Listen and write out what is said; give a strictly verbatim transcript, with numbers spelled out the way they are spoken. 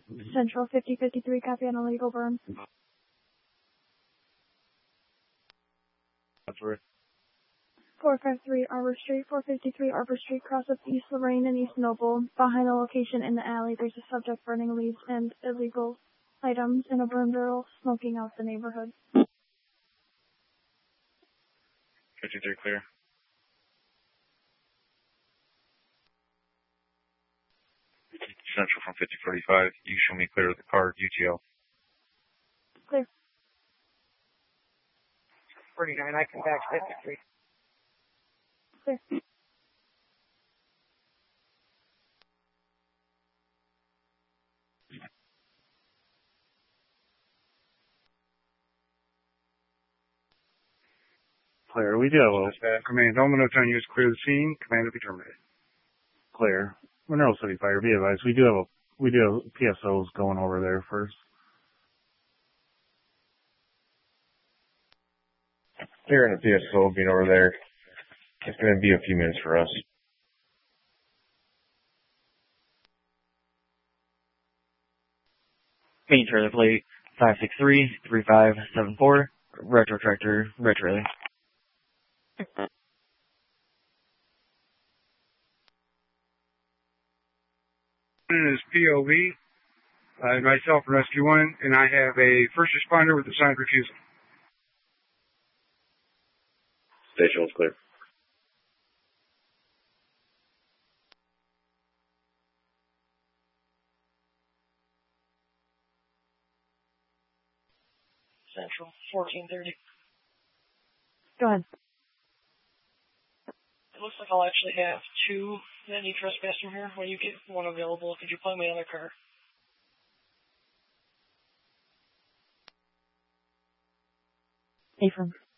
Central fifty fifty-three, copy on illegal burn. That's right. four fifty-three Arbor Street, four fifty-three Arbor Street, cross up East Lorraine and East Noble. Behind the location in the alley, there's a subject burning leaves and illegal items in a burn barrel, smoking out the neighborhood. fifty-three clear. Central from fifty forty-five. You show me clear of the car, U T L. Clear. forty-nine, I can back fifty-three. Clear. Clear. We do have a Dispatch. Command, all no time use clear the scene. Command to be terminated. clear. Monroe City Fire, be advised. We do have a we do have P S Os going over there first. Clearing the P S O being over there. It's going to be a few minutes for us. Main trailer plate five six three three five seven four. Retro tractor, red trailer. Is P O V, uh, myself and Rescue One, and I have a first responder with assigned refusal. Station was clear. Central, fourteen thirty. Go ahead. It looks like I'll actually have two that need trespass from here. When you get one available, could you plug me in the car? Affirm.